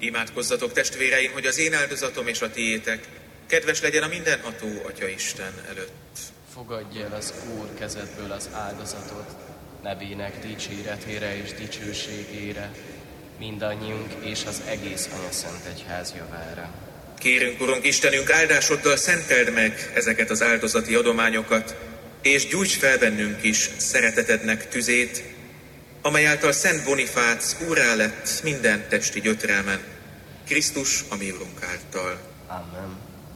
Imádkozzatok, testvéreim, hogy az én áldozatom és a tiétek kedves legyen a mindenható Atya Isten előtt. Fogadj el az Úr kezedből az áldozatot, nevének dicséretére és dicsőségére, mindannyiunk és az egész Anyaszent Egyház javára. Kérünk, Urunk Istenünk, áldásoddal szenteld meg ezeket az áldozati adományokat, és gyújts fel bennünk is szeretetednek tüzét, amely által Szent Bonifác úrrá lett minden testi gyötrelmen, Krisztus a mi Urunk által. Amen.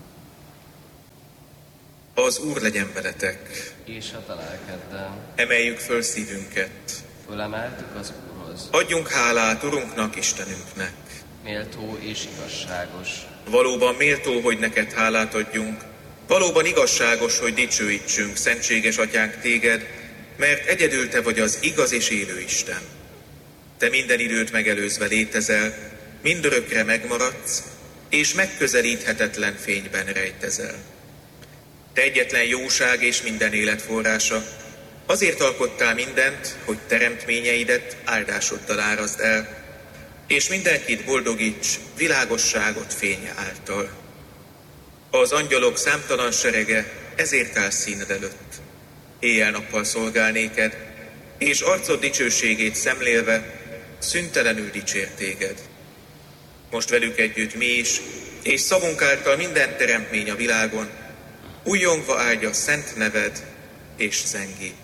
Az Úr legyen veletek. És a te lelkeddel. Emeljük föl szívünket. Fölemeltük az Úrhoz. Adjunk hálát Urunknak, Istenünknek. Méltó és igazságos. Valóban méltó, hogy neked hálát adjunk. Valóban igazságos, hogy dicsőítsünk, szentséges Atyánk téged, mert egyedül te vagy az igaz és élő Isten. Te minden időt megelőzve létezel, mindörökre megmaradsz, és megközelíthetetlen fényben rejtezel. Te egyetlen jóság és minden élet forrása, azért alkottál mindent, hogy teremtményeidet áldásoddal árazd el, és mindenkit boldogíts világosságot fénye által. Az angyalok számtalan serege ezért áll színed előtt. Éjjel-nappal szolgál néked, és arcod dicsőségét szemlélve szüntelenül dicsér téged. Most velük együtt mi is, és szavunk által minden teremtmény a világon, újjongva áldja szent neved és zengi.